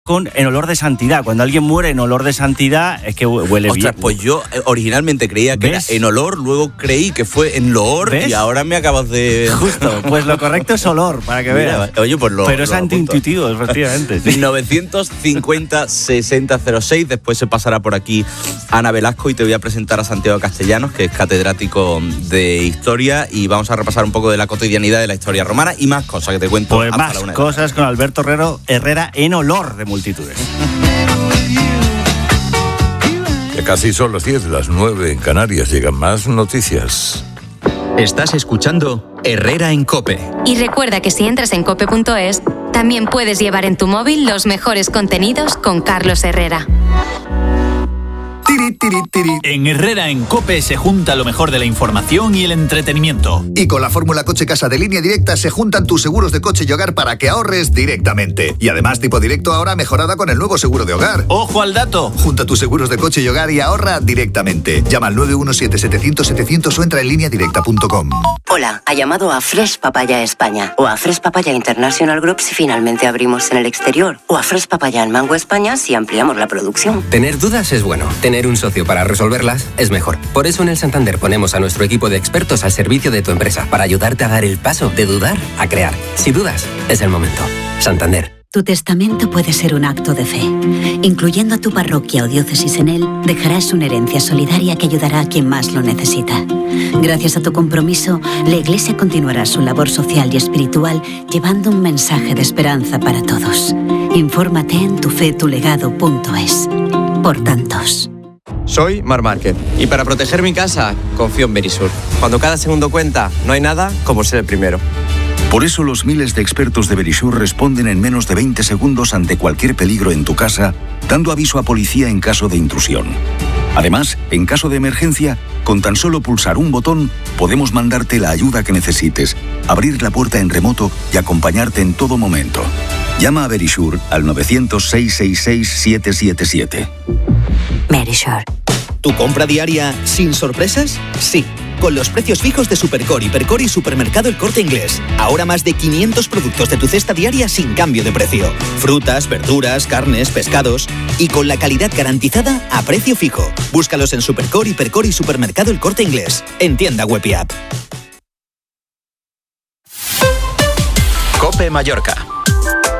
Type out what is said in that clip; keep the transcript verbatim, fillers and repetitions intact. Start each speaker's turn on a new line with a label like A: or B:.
A: con en olor de santidad. Cuando alguien muere en olor de santidad es que huele
B: Ostras,
A: bien.
B: pues yo originalmente creía que
A: ¿Ves?
B: era en olor, luego creí que fue en loor.
A: ¿Ves?
B: Y ahora me acabas de...
A: Justo, pues lo correcto es olor, para que
B: Mira,
A: veas.
B: oye, pues lo
A: Pero es
B: lo
A: antiintuitivo, efectivamente. Sí.
B: novecientos cincuenta sesenta cero seis. Después se pasará por aquí Ana Velasco y te voy a presentar a Santiago Castellanos, que es catedrático de Historia, y vamos a repasar un poco de la cotidianidad de la historia romana y más cosas que te cuento.
A: Pues
B: hasta
A: más
B: la una de la
A: cosas con Alberto Herrero, Herrera en olor de multitudes.
C: Que casi son las diez, las nueve en Canarias. Llegan más noticias.
D: Estás escuchando Herrera en COPE.
E: Y recuerda que si entras en cope punto es, también puedes llevar en tu móvil los mejores contenidos con Carlos Herrera.
F: Tiri, tiri, tiri.
G: En Herrera en COPE se junta lo mejor de la información y el entretenimiento.
F: Y con la fórmula Coche Casa de Línea Directa se juntan tus seguros de coche y hogar para que ahorres directamente. Y además tipo directo ahora mejorada con el nuevo seguro de hogar.
G: ¡Ojo al dato!
F: Junta tus seguros de coche y hogar y ahorra directamente. Llama al nueve uno siete, setecientos, setecientos o entra en línea directa punto com.
H: Hola, ha llamado a Fresh Papaya España o a Fresh Papaya International Group si finalmente abrimos en el exterior o a Fresh Papaya en Mango España si ampliamos la producción.
I: Tener dudas es bueno. Tener un socio para resolverlas es mejor. Por eso en el Santander ponemos a nuestro equipo de expertos al servicio de tu empresa para ayudarte a dar el paso de dudar a crear. Si dudas, es el momento. Santander.
J: Tu testamento puede ser un acto de fe. Incluyendo a tu parroquia o diócesis en él, dejarás una herencia solidaria que ayudará a quien más lo necesita. Gracias a tu compromiso, la Iglesia continuará su labor social y espiritual llevando un mensaje de esperanza para todos. Infórmate en tu fe tu legado punto es. Por tantos.
K: Soy Mar Márquez y para proteger mi casa confío en Verisur. Cuando cada segundo cuenta, no hay nada como ser el primero.
L: Por eso los miles de expertos de Verisur responden en menos de veinte segundos ante cualquier peligro en tu casa, dando aviso a policía en caso de intrusión. Además, en caso de emergencia, con tan solo pulsar un botón, podemos mandarte la ayuda que necesites, abrir la puerta en remoto y acompañarte en todo momento. Llama a Verisur al novecientos, seiscientos sesenta y seis, siete siete siete.
J: Verisur.
M: ¿Tu compra diaria sin sorpresas? Sí, con los precios fijos de Supercore, Hipercore y Supermercado El Corte Inglés. Ahora más de quinientos productos de tu cesta diaria sin cambio de precio. Frutas, verduras, carnes, pescados y con la calidad garantizada a precio fijo. Búscalos en Supercore, Hipercore y Supermercado El Corte Inglés. En tienda web y app.
D: COPE Mallorca.